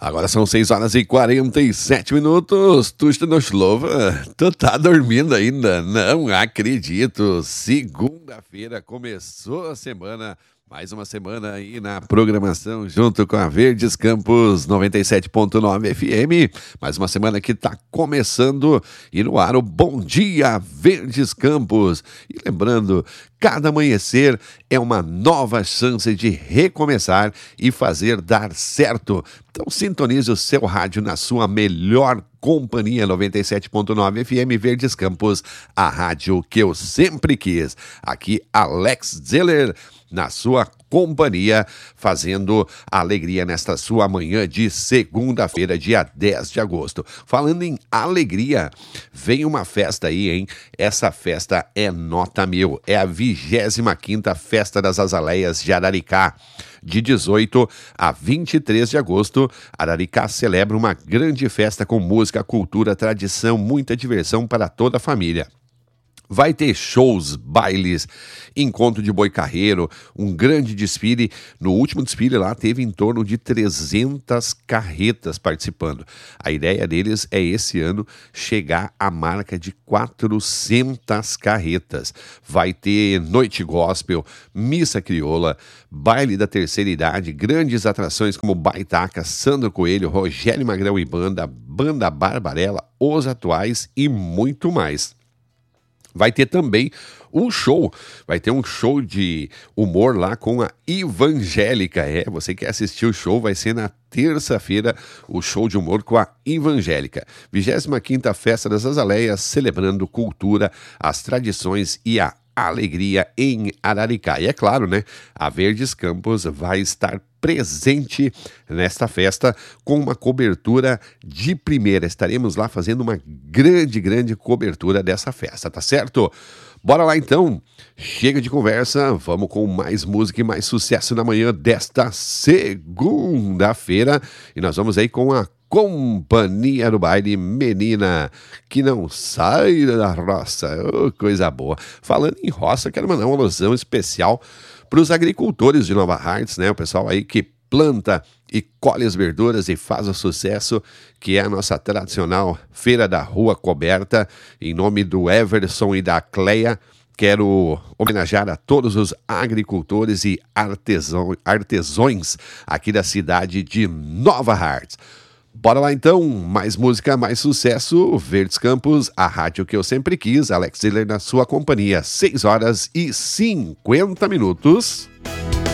Agora são 6h47. Tu está no Slova? Tu tá dormindo ainda? Não acredito. Segunda-feira começou a semana. Mais uma semana aí na programação junto com a Verdes Campos 97.9 FM. Mais uma semana que tá começando e no ar o Bom Dia Verdes Campos. E lembrando, cada amanhecer é uma nova chance de recomeçar e fazer dar certo. Então sintonize o seu rádio na sua melhor companhia 97.9 FM Verdes Campos, a rádio que eu sempre quis. Aqui Alex Zeller na sua companhia, fazendo alegria nesta sua manhã de segunda-feira, dia 10 de agosto. Falando em alegria, vem uma festa aí, hein? Essa festa é nota 1000, é a 25ª Festa das Azaleias de Araricá. De 18 a 23 de agosto, Araricá celebra uma grande festa com música, cultura, tradição, muita diversão para toda a família. Vai ter shows, bailes, encontro de boi carreiro, um grande desfile. No último desfile lá teve em torno de 300 carretas participando. A ideia deles é esse ano chegar à marca de 400 carretas. Vai ter noite gospel, missa crioula, baile da terceira idade, grandes atrações como Baitaca, Sandro Coelho, Rogério Magrão e Banda, Banda Barbarella, Os Atuais e muito mais. Vai ter também um show, vai ter um show de humor lá com a Evangélica. Você quer assistir o show, vai ser na terça-feira o show de humor com a Evangélica. 25ª Festa das Azaleias, celebrando cultura, as tradições e a alegria em Araricá. E é claro, né? A Verdes Campos vai estar presente nesta festa com uma cobertura de primeira. Estaremos lá fazendo uma grande cobertura dessa festa, tá certo? Bora lá então, chega de conversa, vamos com mais música e mais sucesso na manhã desta segunda-feira. E nós vamos aí com a Companhia do Baile, Menina que Não Sai da Roça. Oh, coisa boa. Falando em roça, quero mandar uma alusão especial para os agricultores de Nova Hartz, né? O pessoal aí que planta e colhe as verduras e faz o sucesso, que é a nossa tradicional Feira da Rua Coberta. Em nome do Everson e da Cleia, quero homenagear a todos os agricultores e artesões aqui da cidade de Nova Hartz. Bora lá então, mais música, mais sucesso, Verdes Campos, a rádio que eu sempre quis, Alex Zeller na sua companhia, 6h50.